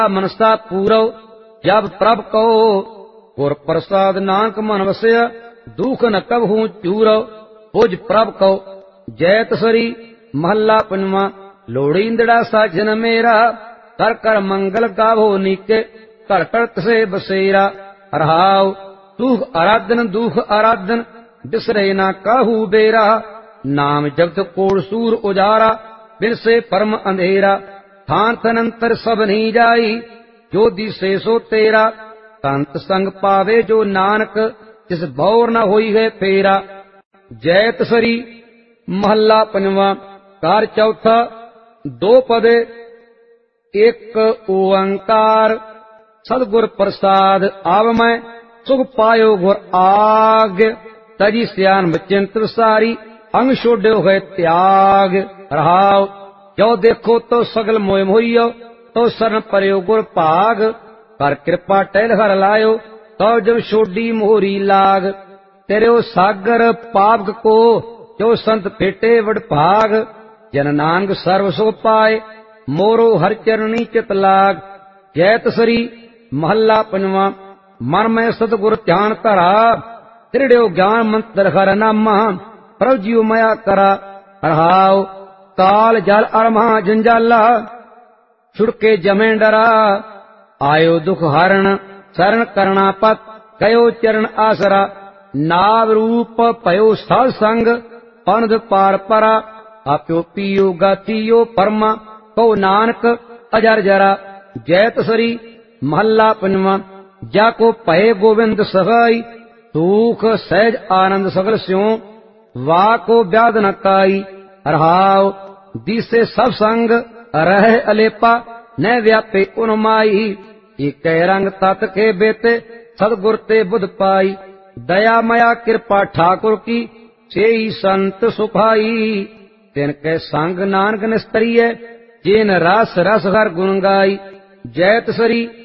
मनसा पूरव जब प्रभ कहो गुर प्रसाद नानक मन वसया दुख न कबहू चूरव पुज प्रभ कहो जैत सरी महला पंजवा लोड़ींदड़ा साजन मेरा कर कर मंगल गावो नीके कर कर तसे बसेरा रहाव दुख आराधन बिसरे ना काहू बेरा नाम जगत कोड़ सूर उजारा बिन से परम अंधेरा थान तनंतर सब नहीं जाई जो दिसे सो तेरा संत संग पावे जो नानक जिस भौर न होई है फेरा जैत सरी महला पंजवा कार चौथा दो पदे एक ओंकार सदगुर प्रसाद आव मैं सुख पायो गुर आग तजी सियान बचिंत सारी अंग छोड़ो है त्याग रहाव जो देखो तो सगल मोय मोहियो तो शरण पर्यो गुर भाग कर कृपा टहल हर लायो तो जब छोड़ी मोहरी लाग तेरे सागर पाप को जो संत फेटे वड भाग जन नानक सर्व सुख पाए मोरो हर चरणी चित लाग जैत सरी महला पंजवा मन में सतगुर ध्यान धरा त्रिड़ो ज्ञान मंत्र हर नामा प्रभु जीव मया करा रहाव काल जल अरमा जंजाला छुड़के जमे डरा आयो दुख हरण शरण करना पत कयो चरण आसरा नाव रूप पयो साध संग पनद पार परा आप्यो पियो गातियो परमा को नानक अजर जरा जैत सरी महला पंजवा जाको पहे गोविंद सहाई सुख सहज आनंद सगल स्यों वाको व्याध न काई रहाव दिसे सब संग रह अलेपा न व्यापे उन्माई एक रंग तत के बेते सदगुर ते बुध पाई दया मया कृपा ठाकुर की सेई संत सुखाई तिनके संग नानक निस्तरिय जिन रस रस हर गुण गाई जैत सरी